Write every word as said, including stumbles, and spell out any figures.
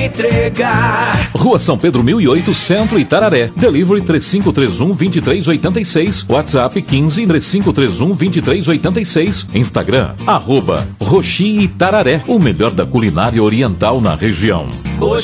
entregar. Rua São Pedro mil e oito, Centro, Itararé. Delivery três cinco três um, dois três oito seis. WhatsApp quinze, três cinco três um, dois três oito seis. Instagram, arroba Roxi Itararé. O melhor da culinária oriental na região. Oxi.